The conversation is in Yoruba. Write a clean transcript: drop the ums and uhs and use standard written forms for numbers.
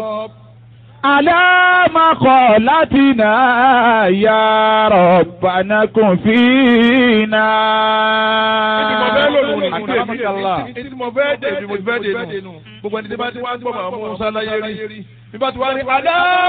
على مقالتنا يا ربنا كن فينا. gbogbo ẹni tí bá ti wá gbọ́ màá mú sáláyé rí bí bá ti wá ní padà